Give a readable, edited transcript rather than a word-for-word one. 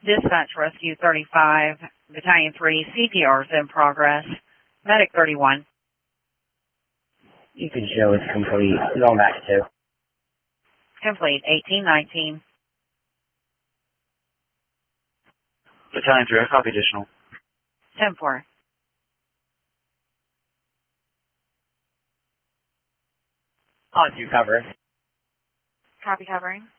Dispatch Rescue 35, Battalion 3, CPR is in progress. Medic 31. You can show it's complete. Going back to. Complete. 1819. Battalion 3, I copy additional. 10-4. On to cover. Copy covering.